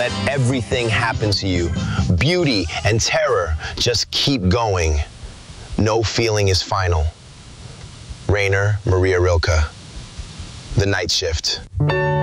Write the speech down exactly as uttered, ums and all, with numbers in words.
let everything happen to you. Beauty and terror just keep going. No feeling is final. Rainer Maria Rilke, The Night Shift.